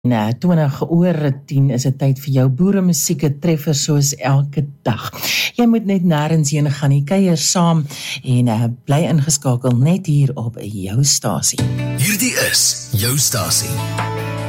20 oor 10 is dit tyd vir jou boeremusieke treffer soos elke dag. Jy moet net nêrens heen gaan nie, kuier saam en bly ingeskakel net hier op jou stasie. Hierdie is jou stasie.